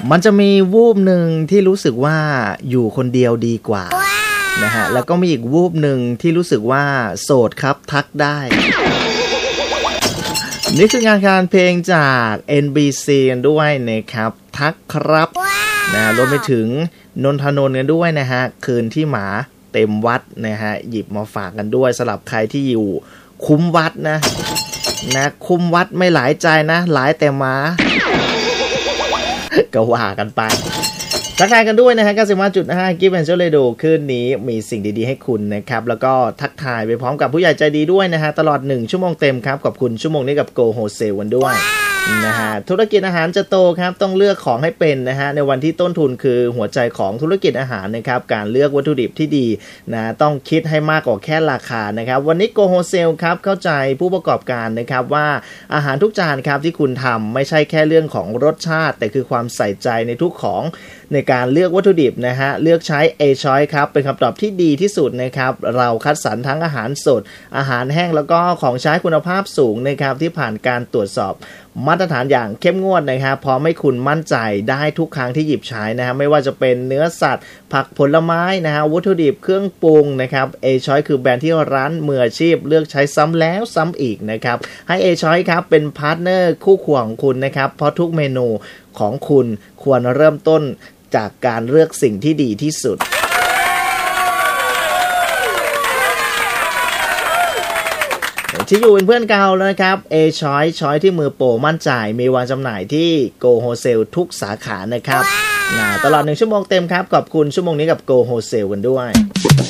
มันจะมีวูบหนึ่งที่รู้สึกว่าอยู่คนเดียวดีกว่านะฮะแล้วก็มีอีกวูบหนึ่งที่รู้สึกว่าโสดครับทักได้นี่คืองานการเพลงจาก NBC กันด้วยนะครับทักครับนะรวมไปถึงนนทนนท์กันด้วยนะฮะคืนที่หมาเต็มวัดนะฮะหยิบมาฝากกันด้วยสำหรับใครที่อยู่คุ้มวัดนะคุ้มวัดไม่หลายใจนะหลายแต่หมาก็ว่ากันไปทักทายกันด้วยนะฮะ 95.5 กิฟต์แอนด์โชว์เรดิโอคืนนี้มีสิ่งดีๆให้คุณนะครับแล้วก็ทักทายไปพร้อมกับผู้ใหญ่ใจดีด้วยนะฮะตลอด1ชั่วโมงเต็มครับขอบคุณชั่วโมงนี้กับ Go Wholesale กันด้วยนะฮะธุรกิจอาหารจะโตครับต้องเลือกของให้เป็นนะฮะในวันที่ต้นทุนคือหัวใจของธุรกิจอาหารนะครับการเลือกวัตถุดิบที่ดีนะต้องคิดให้มากกว่าแค่ราคานะครับวันนี้ Go Wholesale ครับเข้าใจผู้ประกอบการนะครับว่าอาหารทุกจานครับที่คุณทำไม่ใช่แค่เรื่องของรสชาติแต่คือความใส่ใจในทุกของในการเลือกวัตถุดิบนะฮะเลือกใช้ A-Choice ครับเป็นคำตอบที่ดีที่สุดนะครับเราคัดสรรทั้งอาหารสดอาหารแห้งแล้วก็ของใช้คุณภาพสูงนะครับที่ผ่านการตรวจสอบมาตรฐานอย่างเข้มงวดนะครับพร้อมให้คุณมั่นใจได้ทุกครั้งที่หยิบใช้นะฮะไม่ว่าจะเป็นเนื้อสัตว์ผักผลไม้นะฮะวัตถุดิบเครื่องปรุงนะครับ A-Choice คือแบรนด์ที่ร้านมืออาชีพเลือกใช้ซ้ำแล้วซ้ำอีกนะครับให้ A-Choice ครับเป็นพาร์ทเนอร์คู่ควงของคุณนะครับเพราะทุกเมนูของคุณควรเริ่มต้นจากการเลือกสิ่งที่ดีที่สุดที่อยู่เป็นเพื่อนเก่าแล้วนะครับ A-Choice ช้อยที่มือโปรมั่นใจมีวางจำหน่ายที่ Go Wholesale ทุกสาขานะครับตลอด1ชั่วโมงเต็มครับขอบคุณชั่วโมงนี้กับ Go Wholesale กันด้วย